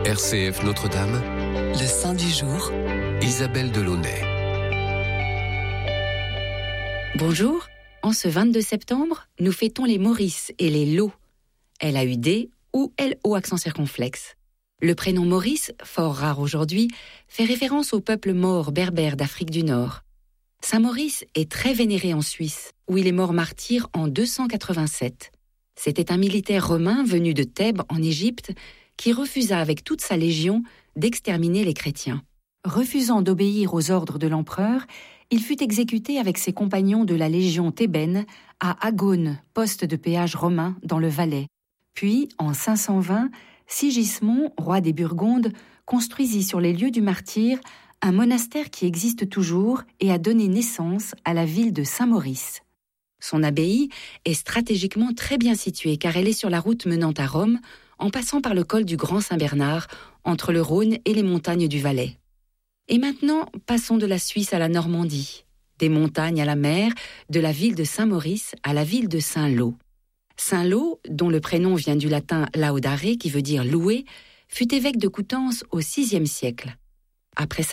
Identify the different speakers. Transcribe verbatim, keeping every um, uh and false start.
Speaker 1: R C F Notre-Dame,
Speaker 2: le saint du jour,
Speaker 1: Isabelle Delaunay.
Speaker 3: Bonjour, en ce vingt-deux septembre, nous fêtons les Maurice et les Lo. L A U D ou L O accent circonflexe. Le prénom Maurice, fort rare aujourd'hui, fait référence au peuple maure berbère d'Afrique du Nord. Saint Maurice est très vénéré en Suisse, où il est mort martyr en deux cent quatre-vingt-sept. C'était un militaire romain venu de Thèbes en Égypte qui refusa avec toute sa légion d'exterminer les chrétiens. Refusant d'obéir aux ordres de l'empereur, il fut exécuté avec ses compagnons de la légion thébaine à Agone, poste de péage romain dans le Valais. Puis, en cinq cent vingt, Sigismond, roi des Burgondes, construisit sur les lieux du martyre un monastère qui existe toujours et a donné naissance à la ville de Saint-Maurice. Son abbaye est stratégiquement très bien située car elle est sur la route menant à Rome, en passant par le col du Grand Saint-Bernard, entre le Rhône et les montagnes du Valais. Et maintenant, passons de la Suisse à la Normandie, des montagnes à la mer, de la ville de Saint-Maurice à la ville de Saint-Lô. Saint-Lô, dont le prénom vient du latin laudare, qui veut dire louer, fut évêque de Coutances au sixième siècle. Après sa